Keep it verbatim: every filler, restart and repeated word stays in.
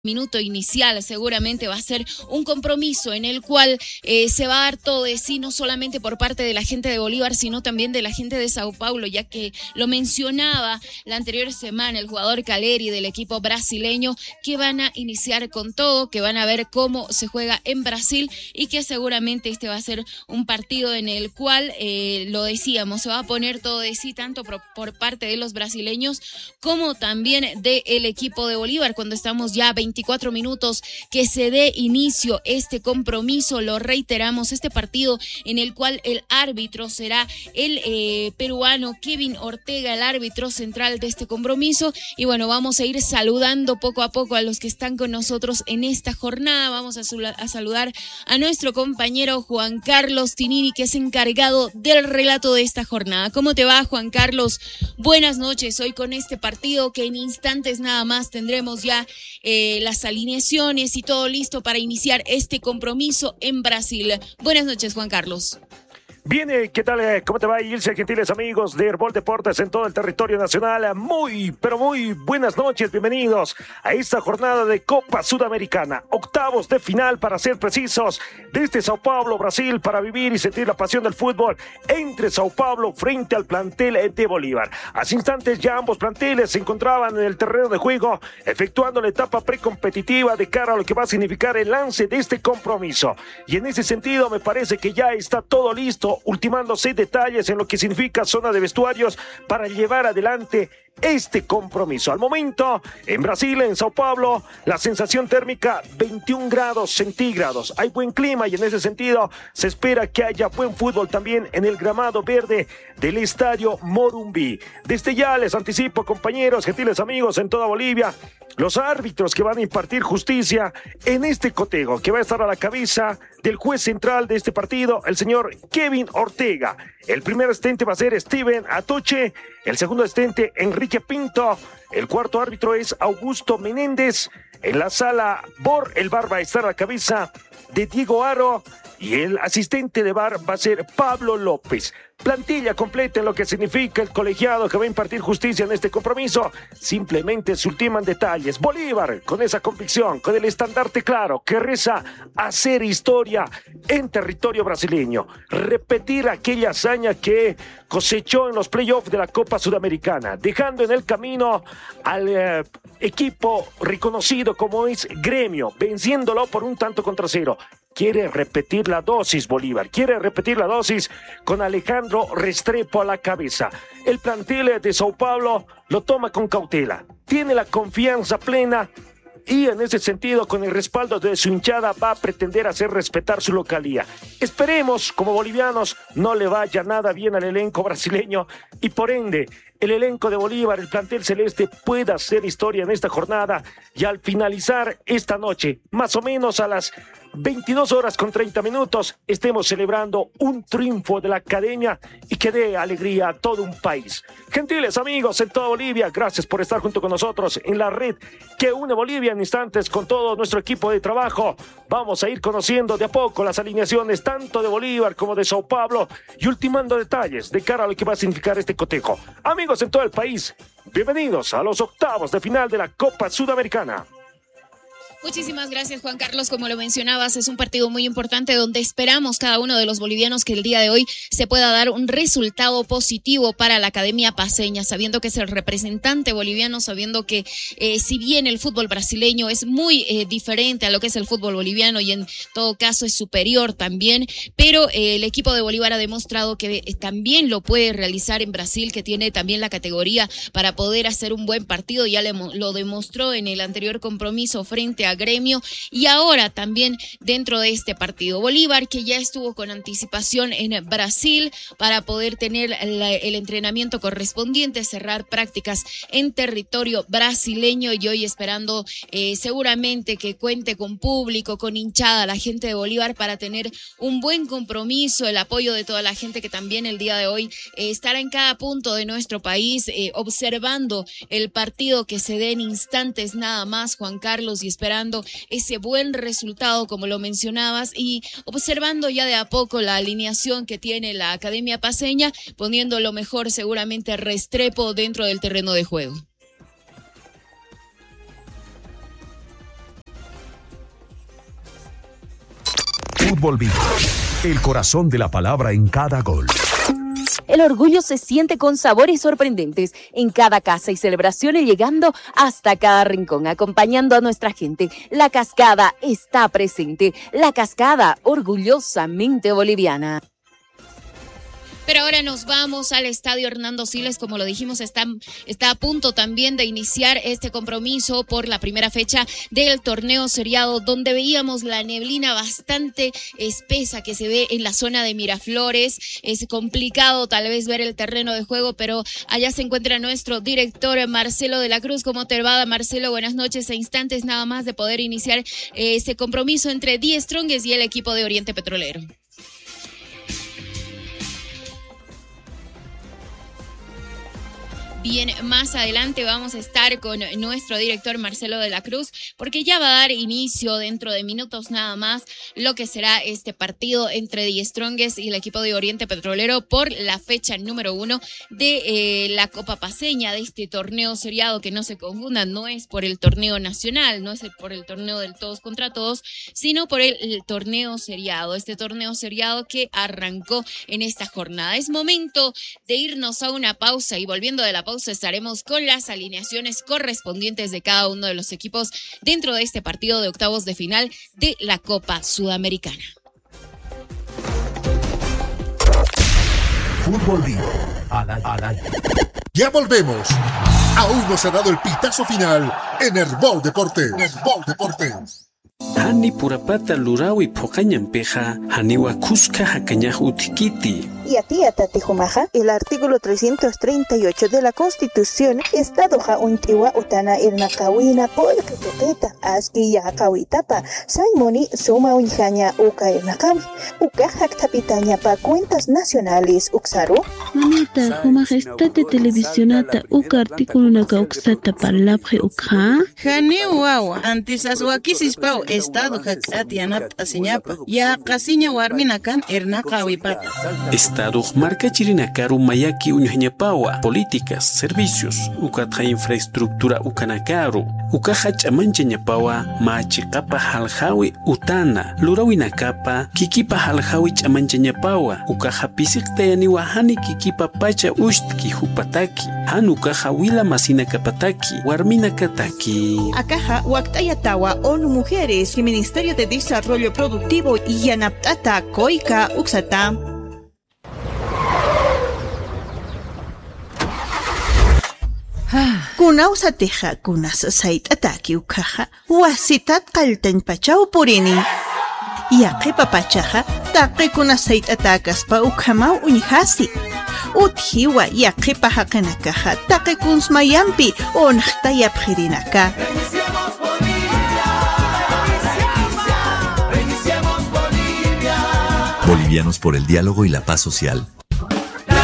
Minuto inicial seguramente va a ser un compromiso en el cual eh, se va a dar todo de sí, no solamente por parte de la gente de Bolívar, sino también de la gente de Sao Paulo, ya que lo mencionaba la anterior semana el jugador Caleri del equipo brasileño, que van a iniciar con todo, que van a ver cómo se juega en Brasil y que seguramente este va a ser un partido en el cual, eh, lo decíamos, se va a poner todo de sí, tanto por, por parte de los brasileños como también del equipo de Bolívar, cuando estamos ya veinticuatro minutos que se dé inicio este compromiso. Lo reiteramos, este partido en el cual el árbitro será el eh, peruano Kevin Ortega, el árbitro central de este compromiso. Y bueno, vamos a ir saludando poco a poco a los que están con nosotros en esta jornada. Vamos a, a saludar a nuestro compañero Juan Carlos Tinini, que es encargado del relato de esta jornada. ¿Cómo te va, Juan Carlos? Buenas noches. Hoy con este partido que en instantes nada más tendremos ya eh, las alineaciones y todo listo para iniciar este compromiso en Brasil. Buenas noches, Juan Carlos. Bien, ¿qué tal? ¿Cómo te va, Ilse? Gentiles amigos de Herbol Deportes en todo el territorio nacional. Muy, pero muy buenas noches. Bienvenidos a esta jornada de Copa Sudamericana. Octavos de final, para ser precisos, desde Sao Paulo, Brasil, para vivir y sentir la pasión del fútbol entre Sao Paulo frente al plantel de Bolívar. Hace instantes ya ambos planteles se encontraban en el terreno de juego, efectuando la etapa precompetitiva de cara a lo que va a significar el lance de este compromiso. Y en ese sentido me parece que ya está todo listo, ultimando seis detalles en lo que significa zona de vestuarios para llevar adelante este compromiso. Al momento, en Brasil, en Sao Paulo, la sensación térmica veintiún grados centígrados. Hay buen clima y en ese sentido se espera que haya buen fútbol también en el gramado verde del estadio Morumbi. Desde ya les anticipo, compañeros, gentiles amigos en toda Bolivia, los árbitros que van a impartir justicia en este cotejo, que va a estar a la cabeza del juez central de este partido, el señor Kevin Ortega. El primer asistente va a ser Steven Atoche, el segundo asistente Enrique Pinto, el cuarto árbitro es Augusto Menéndez. En la sala V O R, el V A R va a estar a la cabeza de Diego Aro y el asistente de V A R va a ser Pablo López. Plantilla completa en lo que significa el colegiado que va a impartir justicia en este compromiso. Simplemente se ultiman detalles. Bolívar, con esa convicción, con el estandarte claro, que reza hacer historia en territorio brasileño. Repetir aquella hazaña que cosechó en los playoffs de la Copa Sudamericana, dejando en el camino al eh, equipo reconocido como es Gremio, venciéndolo por un tanto contra cero. Quiere repetir la dosis Bolívar, quiere repetir la dosis con Alejandro Restrepo a la cabeza. El plantel de Sao Paulo lo toma con cautela, tiene la confianza plena y en ese sentido, con el respaldo de su hinchada, va a pretender hacer respetar su localía. Esperemos, como bolivianos, no le vaya nada bien al elenco brasileño y por ende el elenco de Bolívar, el plantel celeste, pueda hacer historia en esta jornada y al finalizar esta noche, más o menos a las veintidós horas con treinta minutos, estemos celebrando un triunfo de la academia y que dé alegría a todo un país. Gentiles amigos en toda Bolivia, gracias por estar junto con nosotros en la red que une Bolivia. En instantes, con todo nuestro equipo de trabajo, vamos a ir conociendo de a poco las alineaciones tanto de Bolívar como de Sao Paulo y ultimando detalles de cara a lo que va a significar este cotejo. Amigos en todo el país, bienvenidos a los octavos de final de la Copa Sudamericana. Muchísimas gracias, Juan Carlos. Como lo mencionabas, es un partido muy importante donde esperamos cada uno de los bolivianos que el día de hoy se pueda dar un resultado positivo para la Academia Paceña, sabiendo que es el representante boliviano, sabiendo que eh, si bien el fútbol brasileño es muy eh, diferente a lo que es el fútbol boliviano y en todo caso es superior también, pero eh, el equipo de Bolívar ha demostrado que eh, también lo puede realizar en Brasil, que tiene también la categoría para poder hacer un buen partido. Ya le, lo demostró en el anterior compromiso frente a Gremio y ahora también dentro de este partido. Bolívar, que ya estuvo con anticipación en Brasil para poder tener la, el entrenamiento correspondiente, cerrar prácticas en territorio brasileño y hoy esperando eh, seguramente que cuente con público, con hinchada, la gente de Bolívar para tener un buen compromiso, el apoyo de toda la gente que también el día de hoy eh, estará en cada punto de nuestro país eh, observando el partido que se dé en instantes nada más, Juan Carlos, y esperando ese buen resultado, como lo mencionabas, y observando ya de a poco la alineación que tiene la Academia Paceña, poniendo lo mejor seguramente Restrepo dentro del terreno de juego. Fútbol Vivo, el corazón de la palabra en cada gol. El orgullo se siente con sabores sorprendentes en cada casa y celebraciones, llegando hasta cada rincón, acompañando a nuestra gente. La Cascada está presente. La Cascada, orgullosamente boliviana. Pero ahora nos vamos al estadio Hernando Siles, como lo dijimos, está, está a punto también de iniciar este compromiso por la primera fecha del torneo seriado, donde veíamos la neblina bastante espesa que se ve en la zona de Miraflores. Es complicado tal vez ver el terreno de juego, pero allá se encuentra nuestro director Marcelo de la Cruz. ¿Cómo te va, Marcelo? Buenas noches. A instantes nada más de poder iniciar eh, este compromiso entre The Strongest y el equipo de Oriente Petrolero. Bien, más adelante vamos a estar con nuestro director Marcelo de la Cruz, porque ya va a dar inicio dentro de minutos nada más lo que será este partido entre The Strongest y el equipo de Oriente Petrolero por la fecha número uno de eh, la Copa Paceña, de este torneo seriado. Que no se confundan, no es por el torneo nacional, no es por el torneo del todos contra todos, sino por el, el torneo seriado, este torneo seriado que arrancó en esta jornada. Es momento de irnos a una pausa y volviendo de la pausa estaremos con las alineaciones correspondientes de cada uno de los equipos dentro de este partido de octavos de final de la Copa Sudamericana. Fútbol Vivo, al aire, al aire. Ya volvemos. Aún no se ha dado el pitazo final en Herbol Deportes. Herbol Deportes. Hani purapata lurawi pokañampeja, haniwa kuska hakañaj utikiti. Y a ti, Atatijumaja, el artículo trescientos treinta y ocho de la Constitución, Estadoja untiwa utana irnakawina polka tepeta, aski ya kawitapa, saimoni suma unjaña uka irnakami, uka haktapitaña pa cuentas nacionales uksaru. Mamita, Jumaja, estate televisionata uka artículo naka uksata parlabje ukha. Jane uawa, antes aswakisis pau estado haksatianap asiñapa, ya kasiña warminakan irnakawipata. Estado marca chirinakaru mayaki uñañapawa, políticas, servicios, ukatja infraestructura ukanakaru, ukaja chamanchañapawa, machikapa haljawi utana, lurawinakapa, kikipa haljawi chamanchañapawa, ukaja pisiktayani wahani kikipa pacha ushtki hupataki, han ukaja wila masinakapataki, warminakataki. Akaja waktayatawa ONU Mujeres y Ministerio de Desarrollo Productivo y Yanaptata Koika Uksata. Kunausa teja kunas sait ataki ukaja wasitat kalten pachau purini yaqi papachaja taqi kunas sait atakas pa ukhamau unhasi uthiwa yaqi pahakanakaja taqi kunsmayampi onhtayap khirinaka. Bolivianos por el diálogo y la paz social.